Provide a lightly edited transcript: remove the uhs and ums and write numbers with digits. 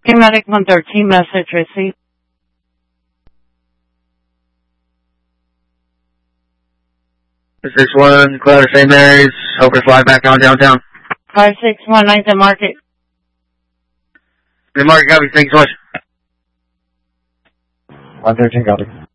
Medic 113, message received. 661, Clever St. Mary's, Hooper fly back on downtown. 561 9th and Market. The Market, copy, thanks so much. 113, copy.